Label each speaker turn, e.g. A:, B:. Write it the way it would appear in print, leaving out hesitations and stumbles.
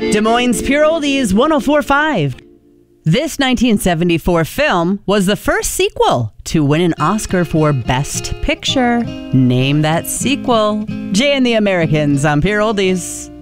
A: Des Moines Pure Oldies 104.5. This 1974 film was the first sequel to win an Oscar for Best Picture. Name that sequel. Jay and the Americans on Pure Oldies.